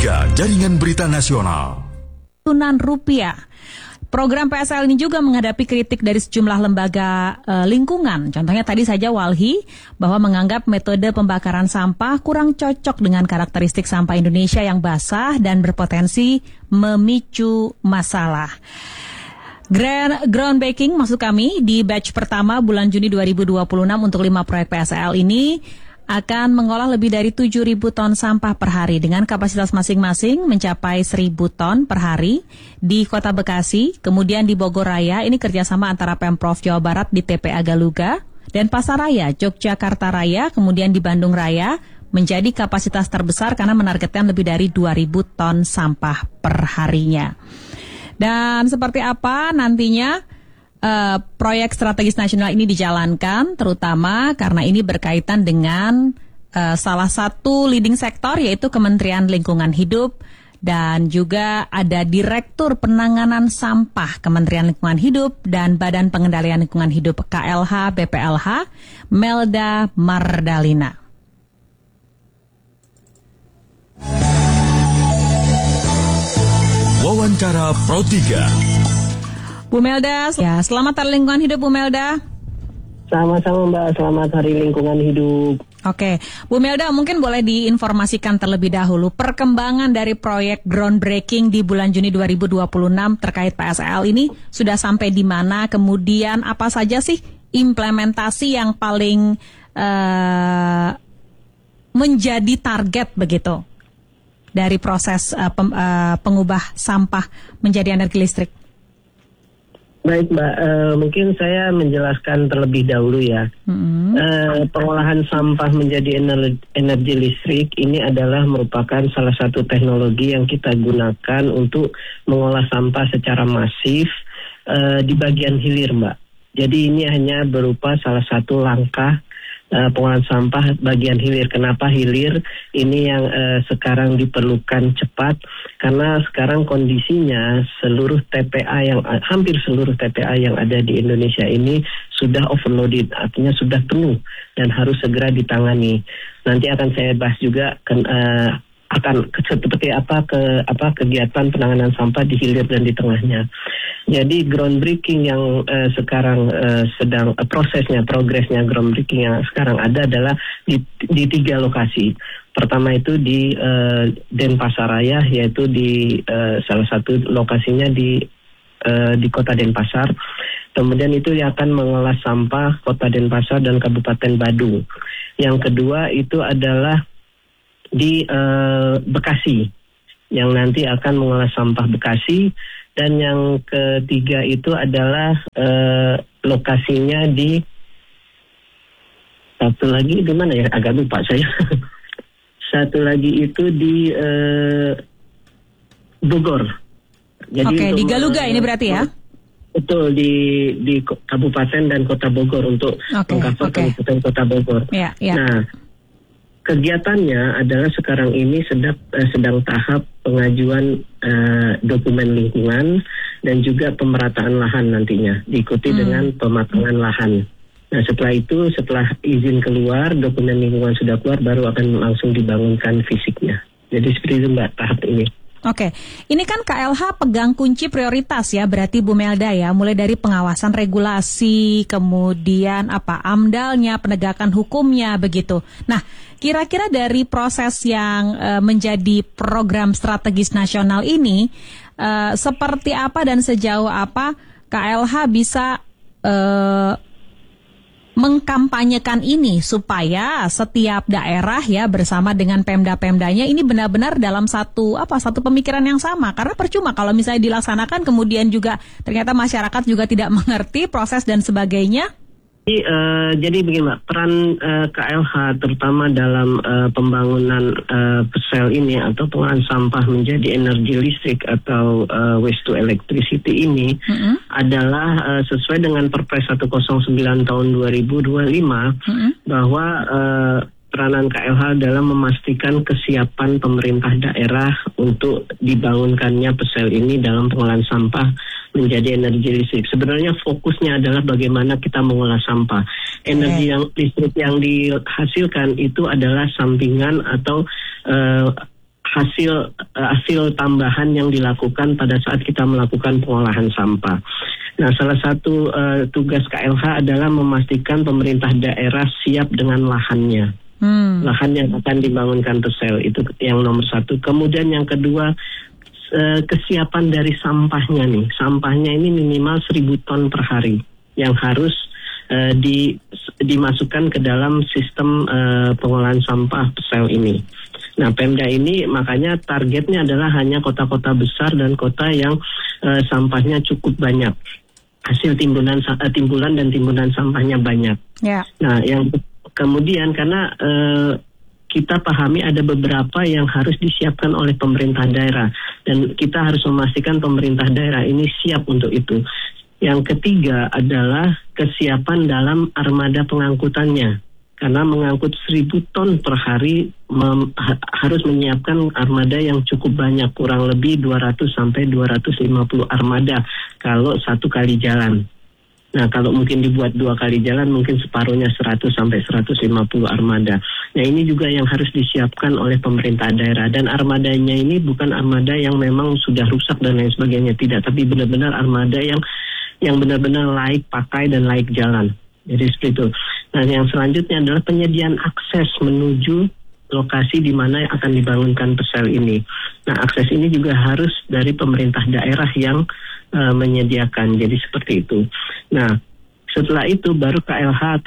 Jaringan Berita Nasional. Triliunan rupiah. Program PSL ini juga menghadapi kritik dari sejumlah lembaga lingkungan. Contohnya tadi saja Walhi bahwa menganggap metode pembakaran sampah kurang cocok dengan karakteristik sampah Indonesia yang basah dan berpotensi memicu masalah. Groundbreaking maksud kami di batch pertama bulan Juni 2026 untuk 5 proyek PSL ini akan mengolah lebih dari 7.000 ton sampah per hari dengan kapasitas masing-masing mencapai 1.000 ton per hari di Kota Bekasi, kemudian di Bogor Raya, ini kerjasama antara Pemprov Jawa Barat di TPA Galuga, dan Pasaraya, Yogyakarta Raya, kemudian di Bandung Raya, menjadi kapasitas terbesar karena menargetkan lebih dari 2.000 ton sampah per harinya. Dan seperti apa nantinya proyek strategis nasional ini dijalankan, terutama karena ini berkaitan dengan salah satu leading sektor yaitu Kementerian Lingkungan Hidup dan juga ada Direktur Penanganan Sampah Kementerian Lingkungan Hidup dan Badan Pengendalian Lingkungan Hidup KLH BPLH, Melda Mardalina. Wawancara Pro 3. Bu Melda, ya, selamat Hari Lingkungan Hidup Bu Melda. Sama-sama Mbak, selamat Hari Lingkungan Hidup. Oke, Bu Melda mungkin boleh diinformasikan terlebih dahulu perkembangan dari proyek groundbreaking di bulan Juni 2026 terkait PSL ini sudah sampai di mana, kemudian apa saja sih implementasi yang paling menjadi target begitu dari proses pengubah sampah menjadi energi listrik? Baik Mbak, mungkin saya menjelaskan terlebih dahulu ya. Pengolahan sampah menjadi energi listrik ini adalah merupakan salah satu teknologi yang kita gunakan untuk mengolah sampah secara masif di bagian hilir Mbak. Jadi ini hanya berupa salah satu langkah pengolahan sampah bagian hilir. Kenapa hilir? Ini yang sekarang diperlukan cepat karena sekarang kondisinya seluruh TPA hampir seluruh TPA yang ada di Indonesia ini sudah overloaded, artinya sudah penuh dan harus segera ditangani. Nanti akan saya bahas juga akan seperti apa kegiatan penanganan sampah di hilir dan di tengahnya. Jadi groundbreaking yang sekarang sedang progresnya groundbreaking yang sekarang ada adalah di 3 lokasi. Pertama itu di Denpasaraya, yaitu di salah satu lokasinya di Kota Denpasar. Kemudian itu akan mengolah sampah Kota Denpasar dan Kabupaten Badung. Yang kedua itu adalah di Bekasi, yang nanti akan mengolah sampah Bekasi. Dan yang ketiga itu adalah lokasinya di satu lagi di mana ya? Agak lupa saya. Satu lagi itu di Bogor. Jadi oke, di Galuga ini berarti ya? Betul, di Kabupaten dan Kota Bogor untuk mengcover Kabupaten Kota Bogor. Ya. Nah, kegiatannya adalah sekarang ini sedang tahap pengajuan dokumen lingkungan dan juga pemerataan lahan nantinya, diikuti dengan pematangan lahan. Nah setelah izin keluar, dokumen lingkungan sudah keluar, baru akan langsung dibangunkan fisiknya. Jadi seperti itu Mbak tahap ini. Oke, ini kan KLH pegang kunci prioritas ya, berarti Bu Melda ya, mulai dari pengawasan regulasi, kemudian AMDAL-nya, penegakan hukumnya, begitu. Nah, kira-kira dari proses yang menjadi program strategis nasional ini, seperti apa dan sejauh apa KLH bisa mengkampanyekan ini supaya setiap daerah ya bersama dengan Pemda-Pemdanya ini benar-benar dalam satu pemikiran yang sama, karena percuma kalau misalnya dilaksanakan kemudian juga ternyata masyarakat juga tidak mengerti proses dan sebagainya. Jadi begini Mbak, peran KLH terutama dalam pembangunan PSL ini atau pengolahan sampah menjadi energi listrik atau waste to electricity ini adalah sesuai dengan Perpres 109 tahun 2025 bahwa peranan KLH dalam memastikan kesiapan pemerintah daerah untuk dibangunkannya PSL ini dalam pengolahan sampah menjadi energi listrik. Sebenarnya fokusnya adalah bagaimana kita mengolah sampah. Energi yang listrik yang dihasilkan itu adalah sampingan atau hasil hasil tambahan yang dilakukan pada saat kita melakukan pengolahan sampah. Nah, salah satu tugas KLH adalah memastikan pemerintah daerah siap dengan lahannya. Lahan yang akan dibangunkan pesel, itu yang nomor satu. Kemudian yang kedua, kesiapan dari sampahnya nih. Sampahnya ini minimal 1.000 ton per hari yang harus dimasukkan ke dalam sistem pengolahan sampah pesel ini. Nah, Pemda ini makanya targetnya adalah hanya kota-kota besar dan kota yang sampahnya cukup banyak. Hasil timbulan dan timbunan sampahnya banyak. Yeah. Nah, yang kemudian karena kita pahami ada beberapa yang harus disiapkan oleh pemerintah daerah dan kita harus memastikan pemerintah daerah ini siap untuk itu. Yang ketiga adalah kesiapan dalam armada pengangkutannya. Karena mengangkut 1.000 ton per hari harus menyiapkan armada yang cukup banyak, kurang lebih 200 sampai 250 armada kalau satu kali jalan. Nah, kalau mungkin dibuat 2 kali jalan mungkin separuhnya 100 sampai 150 armada. Nah, ini juga yang harus disiapkan oleh pemerintah daerah. Dan armadanya ini bukan armada yang memang sudah rusak dan lain sebagainya, tidak. Tapi benar-benar armada yang benar-benar layak pakai dan layak jalan. Jadi seperti itu. Nah, yang selanjutnya adalah penyediaan akses menuju lokasi di mana akan dibangunkan pesel ini. Nah, akses ini juga harus dari pemerintah daerah yang menyediakan. Jadi seperti itu. Nah, setelah itu baru KLH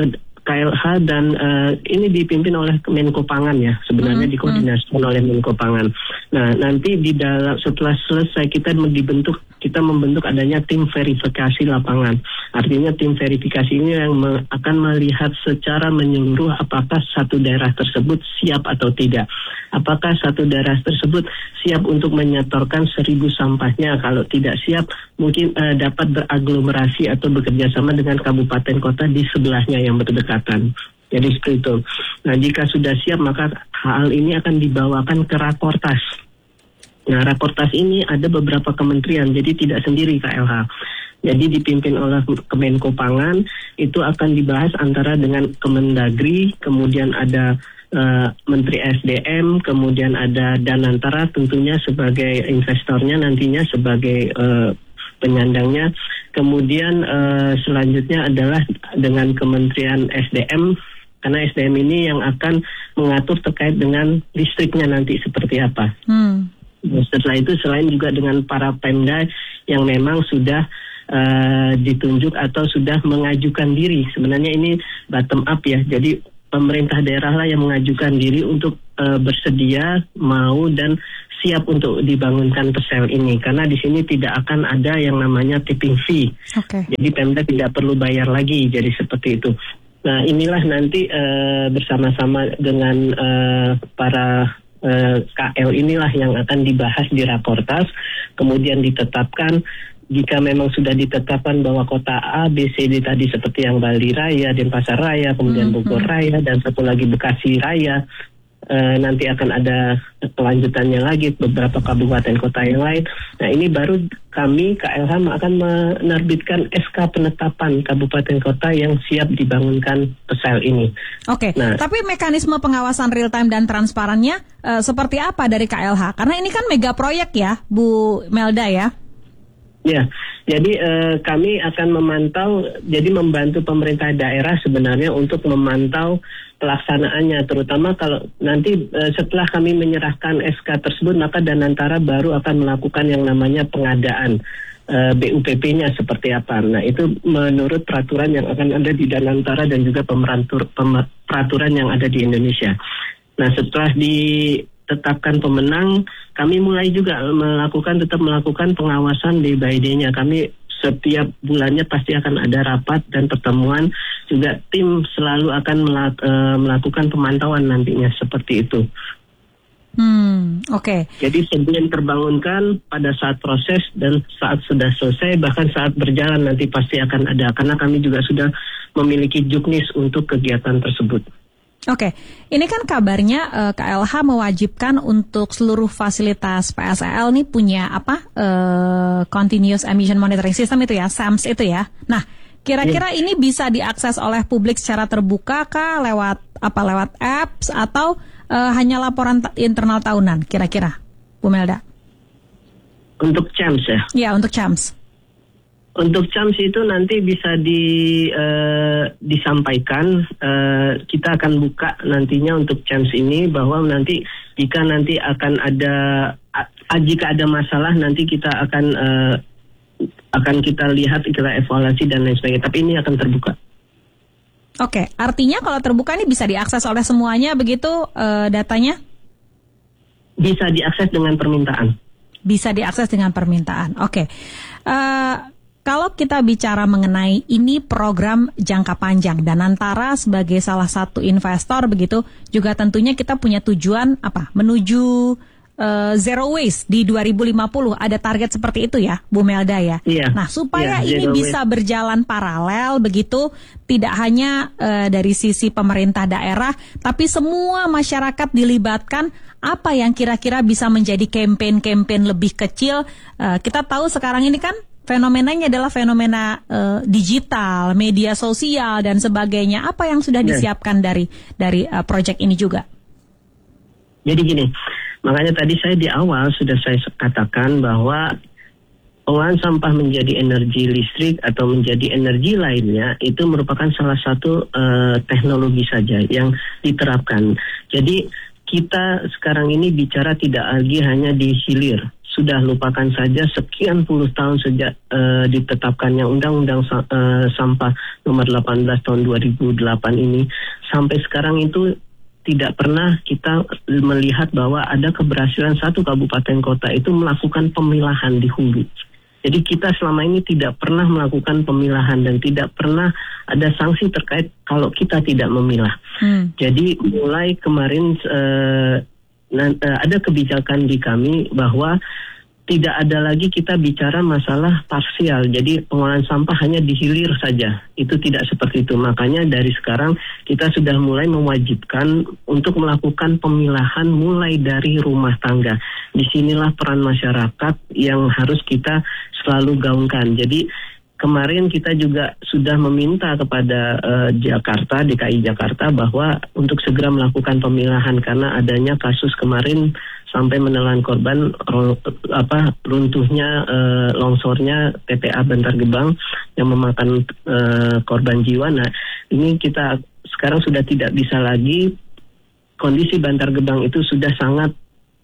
dan ini dipimpin oleh Menko Pangan ya, sebenarnya dikoordinasikan oleh Menko Pangan. Nah, nanti setelah selesai kita membentuk adanya tim verifikasi lapangan. Artinya tim verifikasi ini yang akan melihat secara menyeluruh apakah satu daerah tersebut siap atau tidak. Apakah satu daerah tersebut siap untuk menyetorkan 1.000 sampahnya. Kalau tidak siap, mungkin dapat beraglomerasi atau bekerja sama dengan kabupaten kota di sebelahnya yang berdekatan. Jadi seperti itu. Nah, jika sudah siap, maka hal ini akan dibawakan ke Rakortas. Nah, Rakortas ini ada beberapa kementerian, jadi tidak sendiri KLH. Jadi dipimpin oleh Kemenko Pangan, itu akan dibahas antara dengan Kemendagri, kemudian ada Menteri SDM, kemudian ada Danantara tentunya sebagai investornya, nantinya sebagai penyandangnya. Kemudian selanjutnya adalah dengan Kementerian SDM, karena SDM ini yang akan mengatur terkait dengan listriknya nanti seperti apa. Setelah itu selain juga dengan para Pemda yang memang sudah ditunjuk atau sudah mengajukan diri. Sebenarnya ini bottom up ya, jadi pemerintah daerah lah yang mengajukan diri untuk bersedia, mau dan siap untuk dibangunkan pesel ini. Karena di sini tidak akan ada yang namanya tipping fee. Okay. Jadi Pemda tidak perlu bayar lagi, jadi seperti itu. Nah, inilah nanti bersama-sama dengan para KL inilah yang akan dibahas di Rakortas, kemudian ditetapkan. Jika memang sudah ditetapkan bahwa kota A, B, C, D tadi seperti yang Bali Raya, Denpasar Raya, kemudian Bogor Raya, dan satu lagi Bekasi Raya, nanti akan ada kelanjutannya lagi beberapa kabupaten kota yang lain. Nah, ini baru kami KLH akan menerbitkan SK penetapan kabupaten kota yang siap dibangunkan pesel ini. Oke, nah, tapi mekanisme pengawasan real time dan transparannya seperti apa dari KLH? Karena ini kan mega proyek ya, Bu Melda ya? Ya, jadi kami akan memantau, jadi membantu pemerintah daerah sebenarnya untuk memantau pelaksanaannya, terutama kalau nanti setelah kami menyerahkan SK tersebut, maka Danantara baru akan melakukan yang namanya pengadaan BUPP-nya seperti apa. Nah, itu menurut peraturan yang akan ada di Danantara dan juga peraturan yang ada di Indonesia. Nah, setelah ditetapkan pemenang, kami mulai juga tetap melakukan pengawasan day by day-nya. Kami setiap bulannya pasti akan ada rapat dan pertemuan, juga tim selalu akan melakukan pemantauan nantinya seperti itu. Oke. Jadi sebelum terbangunkan, pada saat proses dan saat sudah selesai, bahkan saat berjalan nanti pasti akan ada, karena kami juga sudah memiliki juknis untuk kegiatan tersebut. Oke, ini kan kabarnya KLH mewajibkan untuk seluruh fasilitas PSEL nih punya Continuous Emission Monitoring System itu ya, SEMS itu ya. Nah, kira-kira ini bisa diakses oleh publik secara terbuka kah, lewat apps atau hanya laporan internal tahunan kira-kira? Bu Melda? Untuk CHAMS ya? Ya, untuk CHAMS. Untuk CHAMS itu nanti bisa disampaikan, kita akan buka nantinya untuk CHAMS ini, bahwa nanti jika nanti akan jika ada masalah nanti kita akan kita lihat, kita evaluasi dan lain sebagainya, tapi ini akan terbuka. Oke, artinya kalau terbuka ini bisa diakses oleh semuanya begitu datanya? Bisa diakses dengan permintaan. Bisa diakses dengan permintaan, oke. Kalau kita bicara mengenai ini program jangka panjang dan Antara sebagai salah satu investor begitu, juga tentunya kita punya tujuan menuju zero waste di 2050, ada target seperti itu ya, Bu Melda ya. Iya. Nah, supaya ini bisa berjalan paralel begitu, tidak hanya dari sisi pemerintah daerah, tapi semua masyarakat dilibatkan. Apa yang kira-kira bisa menjadi campaign lebih kecil? Kita tahu sekarang ini kan fenomenanya adalah fenomena digital, media sosial dan sebagainya. Apa yang sudah disiapkan dari proyek ini juga? Jadi gini, makanya tadi saya di awal sudah saya katakan bahwa pengolahan sampah menjadi energi listrik atau menjadi energi lainnya itu merupakan salah satu teknologi saja yang diterapkan. Jadi kita sekarang ini bicara tidak lagi hanya di hilir. Sudah lupakan saja sekian puluh tahun sejak ditetapkannya Undang-Undang Sampah nomor 18 tahun 2008 ini, sampai sekarang itu tidak pernah kita melihat bahwa ada keberhasilan satu kabupaten kota itu melakukan pemilahan di hulu. Jadi kita selama ini tidak pernah melakukan pemilahan dan tidak pernah ada sanksi terkait kalau kita tidak memilah. Jadi mulai kemarin ada kebijakan di kami bahwa tidak ada lagi kita bicara masalah parsial. Jadi pengolahan sampah hanya di hilir saja. Itu tidak seperti itu. Makanya dari sekarang kita sudah mulai mewajibkan untuk melakukan pemilahan mulai dari rumah tangga. Disinilah peran masyarakat yang harus kita selalu gaungkan. Jadi kemarin kita juga sudah meminta kepada DKI Jakarta bahwa untuk segera melakukan pemilahan karena adanya kasus kemarin sampai menelan korban runtuhnya longsornya TPA Bantar Gebang yang memakan korban jiwa. Nah, ini kita sekarang sudah tidak bisa lagi, kondisi Bantar Gebang itu sudah sangat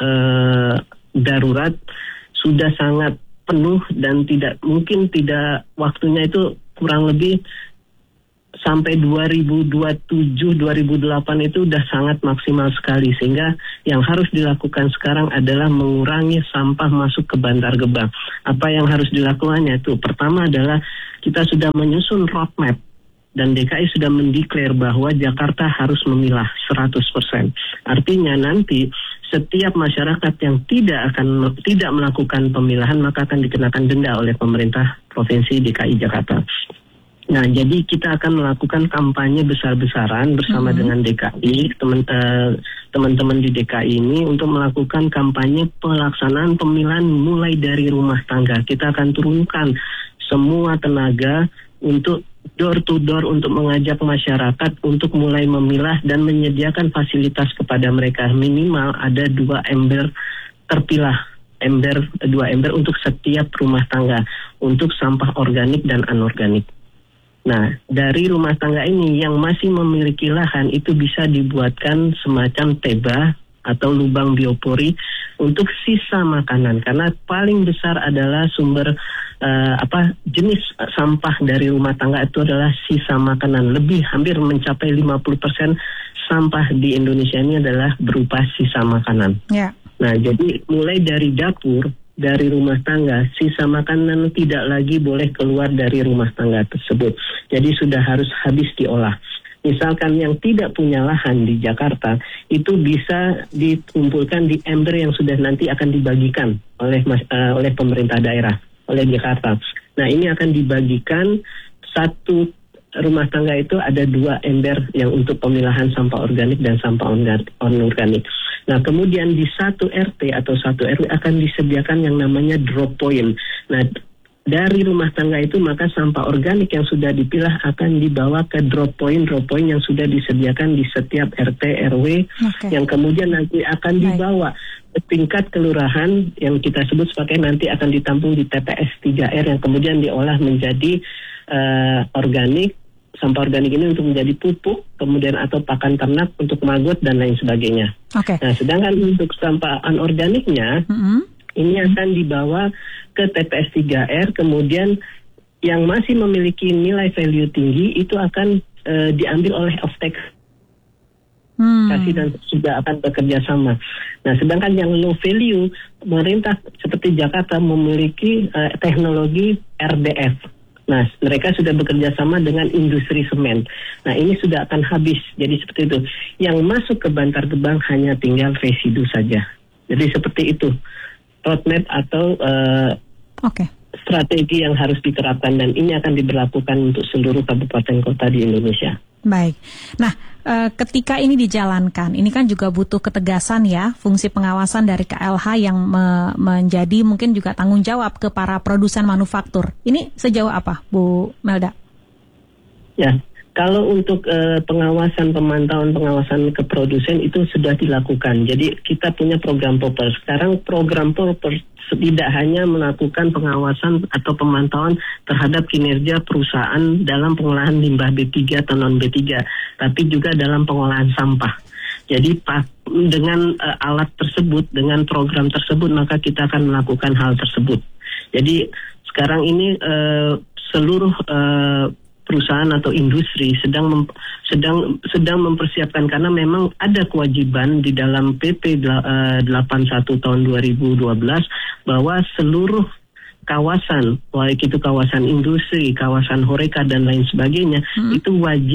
darurat, sudah sangat penuh dan tidak waktunya itu kurang lebih sampai 2027-2028 itu udah sangat maksimal sekali, sehingga yang harus dilakukan sekarang adalah mengurangi sampah masuk ke Bantar Gebang. Apa yang harus dilakukannya itu pertama adalah kita sudah menyusun roadmap dan DKI sudah mendeklar bahwa Jakarta harus memilah 100%. Artinya nanti setiap masyarakat yang tidak melakukan pemilahan maka akan dikenakan denda oleh pemerintah Provinsi DKI Jakarta. Nah, jadi kita akan melakukan kampanye besar-besaran bersama dengan DKI, teman-teman di DKI ini untuk melakukan kampanye pelaksanaan pemilahan mulai dari rumah tangga. Kita akan turunkan semua tenaga untuk door to door untuk mengajak masyarakat untuk mulai memilah dan menyediakan fasilitas kepada mereka. Minimal ada 2 ember terpilah. 2 ember untuk setiap rumah tangga untuk sampah organik dan anorganik. Nah, dari rumah tangga ini yang masih memiliki lahan itu bisa dibuatkan semacam teba atau lubang biopori untuk sisa makanan, karena paling besar adalah sumber jenis sampah dari rumah tangga itu adalah sisa makanan. Hampir mencapai 50% sampah di Indonesia ini adalah berupa sisa makanan. Yeah. Nah, jadi mulai dari dapur, dari rumah tangga, sisa makanan tidak lagi boleh keluar dari rumah tangga tersebut. Jadi sudah harus habis diolah. Misalkan yang tidak punya lahan di Jakarta, itu bisa dikumpulkan di ember yang sudah nanti akan dibagikan oleh pemerintah daerah, oleh Jakarta. Nah, ini akan dibagikan, satu rumah tangga itu ada 2 ember yang untuk pemilahan sampah organik dan sampah anorganik. Nah, kemudian di satu RT atau satu RW akan disediakan yang namanya drop point. Nah, dari rumah tangga itu maka sampah organik yang sudah dipilah akan dibawa ke drop point yang sudah disediakan di setiap RT RW, yang kemudian nanti akan dibawa tingkat kelurahan yang kita sebut sebagai nanti akan ditampung di TPS 3R yang kemudian diolah menjadi organik. Sampah organik ini untuk menjadi pupuk, kemudian atau pakan ternak untuk maggot dan lain sebagainya. Okay. Nah, sedangkan untuk sampah anorganiknya, ini akan dibawa ke TPS 3R, kemudian yang masih memiliki nilai value tinggi itu akan diambil oleh off-take. Kasih dan sudah akan bekerja sama. Nah, sedangkan yang low value, pemerintah seperti Jakarta memiliki teknologi RDF. Nah, mereka sudah bekerja sama dengan industri semen. Nah, ini sudah akan habis. Jadi seperti itu. Yang masuk ke Bantar Gebang hanya tinggal residu saja. Jadi seperti itu. Roadmap atau strategi yang harus diterapkan. Dan ini akan diberlakukan untuk seluruh kabupaten kota di Indonesia. Baik. Nah, ketika ini dijalankan, ini kan juga butuh ketegasan ya, fungsi pengawasan dari KLH yang menjadi mungkin juga tanggung jawab ke para produsen manufaktur. Ini sejauh apa, Bu Melda? Ya, kalau untuk pengawasan, pengawasan ke produsen itu sudah dilakukan. Jadi kita punya program POPER. Sekarang program POPER tidak hanya melakukan pengawasan atau pemantauan terhadap kinerja perusahaan dalam pengolahan limbah B3 atau non B3, tapi juga dalam pengolahan sampah. Jadi dengan alat tersebut, dengan program tersebut, maka kita akan melakukan hal tersebut. Jadi sekarang ini seluruh perusahaan atau industri sedang mempersiapkan, karena memang ada kewajiban di dalam PP 81 tahun 2012 bahwa seluruh kawasan, baik itu kawasan industri, kawasan horeca dan lain sebagainya, itu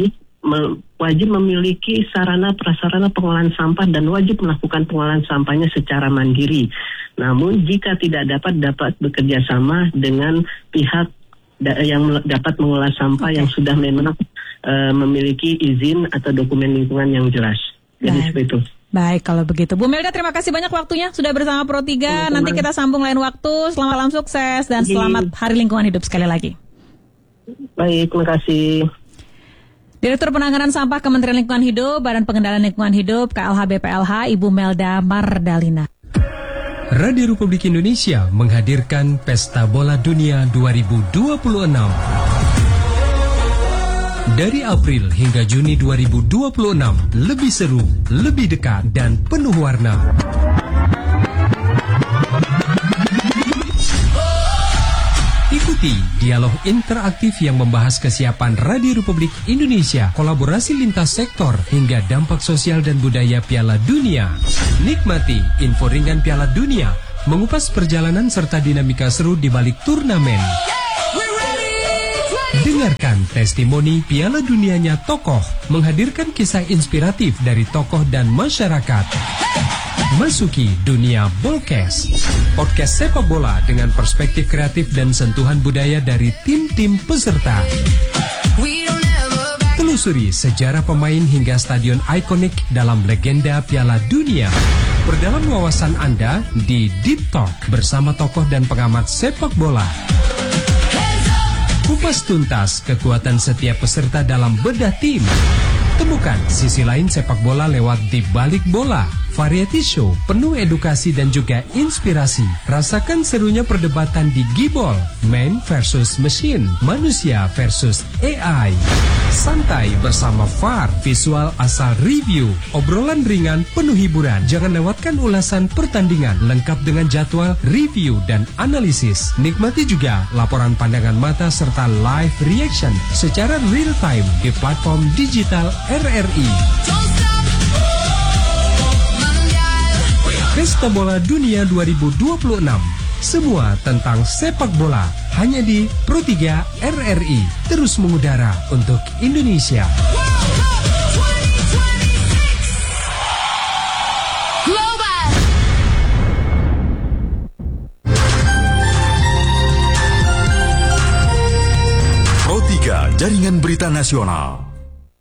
wajib memiliki sarana prasarana pengolahan sampah dan wajib melakukan pengolahan sampahnya secara mandiri. Namun jika tidak dapat bekerja sama dengan pihak yang dapat mengolah sampah yang sudah memang memiliki izin atau dokumen lingkungan yang jelas. Jadi seperti itu. Baik, kalau begitu. Bu Melda, terima kasih banyak waktunya sudah bersama Pro3. Nanti kita sambung lain waktu. Selamat malam, sukses, dan selamat Hari Lingkungan Hidup sekali lagi. Baik, terima kasih. Direktur Penanganan Sampah Kementerian Lingkungan Hidup, Badan Pengendalian Lingkungan Hidup, KLH BPLH, Ibu Melda Mardalina. Radio Republik Indonesia menghadirkan Pesta Bola Dunia 2026. Dari April hingga Juni 2026, lebih seru, lebih dekat, dan penuh warna. Ikuti dialog interaktif yang membahas kesiapan Radio Republik Indonesia, kolaborasi lintas sektor, hingga dampak sosial dan budaya Piala Dunia. Nikmati info ringan Piala Dunia, mengupas perjalanan serta dinamika seru di balik turnamen. Dengarkan testimoni Piala Dunianya tokoh, menghadirkan kisah inspiratif dari tokoh dan masyarakat. Masuki dunia Bolkes, podcast sepak bola dengan perspektif kreatif dan sentuhan budaya dari tim-tim peserta. Telusuri sejarah pemain hingga stadion ikonik dalam legenda Piala Dunia. Perdalam wawasan Anda di Deep Talk bersama tokoh dan pengamat sepak bola. Kupas tuntas kekuatan setiap peserta dalam bedah tim. Temukan sisi lain sepak bola lewat Di Balik Bola, variety show penuh edukasi dan juga inspirasi. Rasakan serunya perdebatan di Gibol, man versus machine, manusia versus AI. Santai bersama VAR, visual asal review, obrolan ringan penuh hiburan. Jangan lewatkan ulasan pertandingan lengkap dengan jadwal, review, dan analisis. Nikmati juga laporan pandangan mata serta live reaction secara real time di platform digital RRI. Pesta Bola Dunia 2026. Semua tentang sepak bola hanya di Pro3 RRI. Terus mengudara untuk Indonesia. Pro3 Jaringan Berita Nasional.